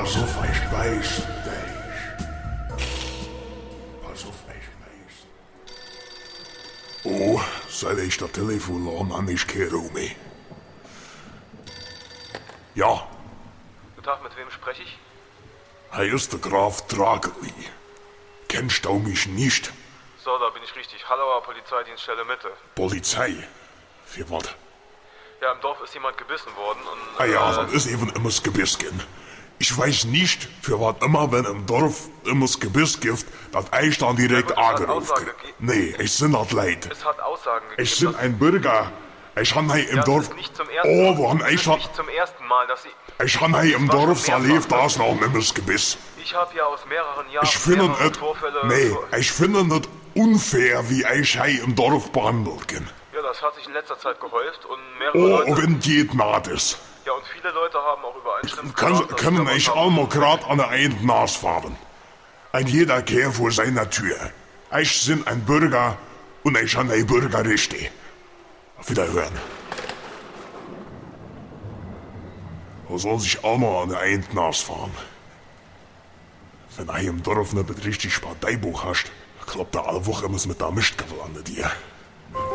Pass auf, ich weiß dich. Pass auf, ich weiß. Oh, seit ich das Telefon an, an ich kehre um mich. Ja. Guten Tag, mit wem spreche ich? Hier ist der Graf Drageli. Kennst du mich nicht? So, da bin ich richtig. Hallauer Polizeidienststelle Mitte. Polizei? Für was? Ja, im Dorf ist jemand gebissen worden und... Ja, das ist eben immer das Gebissgen. Ich weiß nicht, für was immer, wenn im Dorf immer das Gebiss gibt, dass ich dann direkt angerufen. Nee, ich bin das leid. Es hat Aussagen gegeben. Ich bin ein Bürger. Ich habe hier im Ja, Dorf... das ist nicht zum ersten Oh, wo haben ich das... nicht zum ersten Mal, dass Sie... Ich habe hier im Dorf verlebt, da ist noch immer das Gebiss. Ich habe ja aus mehreren Jahren Ich finde mehrere es... Vorfälle... Nee, ich finde es unfair, wie ich hier im Dorf behandelt bin. Ja, das hat sich in letzter Zeit gehäuft und mehrere Oh, Leute... wenn jed naht ist. Ja, und viele Leute haben auch übereinstimmend Können dass ich da was einmal grad an der einen Nas fahren. Ein jeder Kehr vor seiner Tür. Ich bin ein Bürger und ich habe ein Bürgerrechte. Auf Wiederhören. Wo soll sich einmal an der einen Nas fahren? Wenn er im Dorf nicht richtig Parteibuch hast, klappt er alle Woche immer mit der Mistgabel an dir.